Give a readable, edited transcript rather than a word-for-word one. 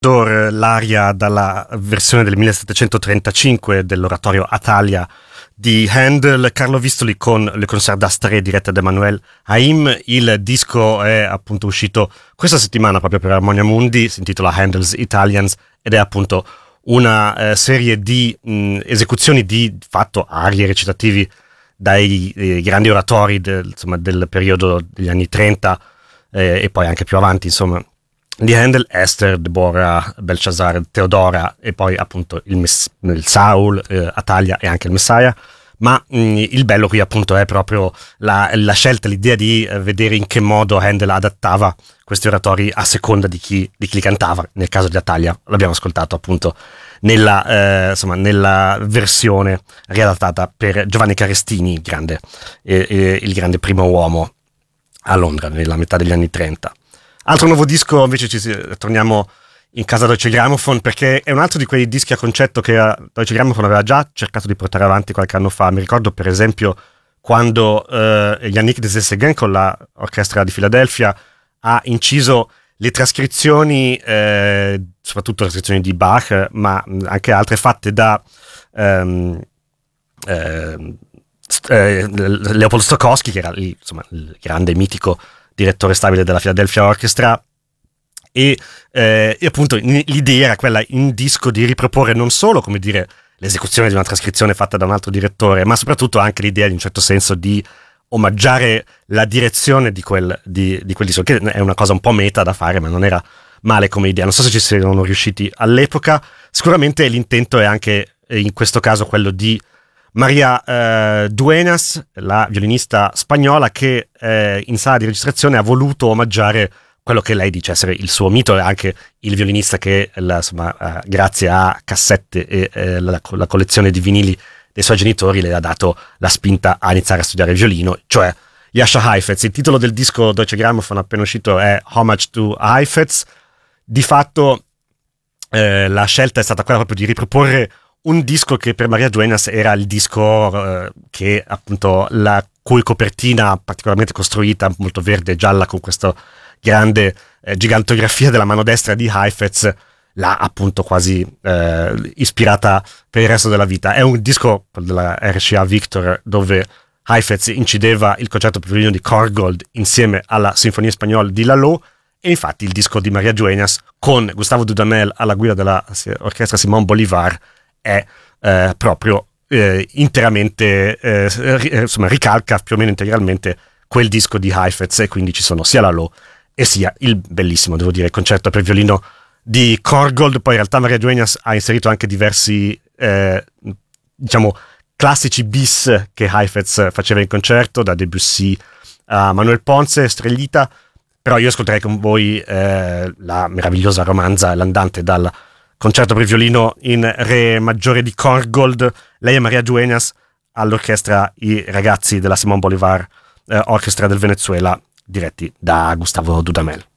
Salvador l'aria dalla versione del 1735 dell'oratorio Atalia di Handel, Carlo Vistoli con Le Concert d'Astre diretta da Emmanuel Haim. Il disco è appunto uscito questa settimana proprio per Harmonia Mundi, si intitola Handel's Italians ed è appunto una serie di esecuzioni di fatto arie recitativi dai grandi oratori del periodo degli anni 30 e poi anche più avanti, insomma, di Handel, Esther, Deborah, Belshazzar, Teodora e poi appunto il Saul, Atalia e anche il Messiah. Ma il bello qui appunto è proprio la scelta, l'idea di vedere in che modo Handel adattava questi oratori a seconda di chi li cantava. Nel caso di Atalia l'abbiamo ascoltato appunto nella versione riadattata per Giovanni Carestini, il grande primo uomo a Londra nella metà degli anni 30. Altro nuovo disco, invece torniamo in casa Deutsche Grammophon, perché è un altro di quei dischi a concetto che Deutsche Grammophon aveva già cercato di portare avanti qualche anno fa. Mi ricordo per esempio quando Yannick Nézet-Séguin con l'orchestra di Filadelfia ha inciso le trascrizioni, soprattutto le trascrizioni di Bach, ma anche altre fatte da Leopold Stokowski, che era il grande mitico direttore stabile della Philadelphia Orchestra, e appunto l'idea era quella in disco di riproporre non solo, come dire, l'esecuzione di una trascrizione fatta da un altro direttore, ma soprattutto anche l'idea in un certo senso di omaggiare la direzione di quel disco, che è una cosa un po' meta da fare, ma non era male come idea. Non so se ci siano riusciti all'epoca. Sicuramente l'intento è anche in questo caso quello di Maria Duenas, la violinista spagnola che in sala di registrazione ha voluto omaggiare quello che lei dice essere il suo mito, e anche il violinista che grazie a cassette e la collezione di vinili dei suoi genitori le ha dato la spinta a iniziare a studiare il violino, cioè Jascha Heifetz. Il titolo del disco Deutsche Grammophon appena uscito è Homage to Heifetz. Di fatto la scelta è stata quella proprio di riproporre un disco che per Maria Duenas era il disco che appunto la cui copertina particolarmente costruita, molto verde e gialla, con questa grande gigantografia della mano destra di Heifetz, l'ha appunto quasi ispirata per il resto della vita. È un disco della RCA Victor dove Heifetz incideva il concerto per violino di Korgold insieme alla Sinfonia Spagnola di Lalo, e infatti il disco di Maria Duenas con Gustavo Dudamel alla guida dell'orchestra Simón Bolívar è proprio interamente ricalca più o meno integralmente quel disco di Heifetz, e quindi ci sono sia Lalo e sia il bellissimo, devo dire, concerto per violino di Korgold. Poi in realtà Maria Duenas ha inserito anche diversi classici bis che Heifetz faceva in concerto, da Debussy a Manuel Ponce, Strellita. Però io ascolterei con voi la meravigliosa romanza L'Andante dal concerto per violino in re maggiore di Korgold. Lei è Maria Duenas, all'orchestra i ragazzi della Simón Bolívar Orchestra del Venezuela, diretti da Gustavo Dudamel.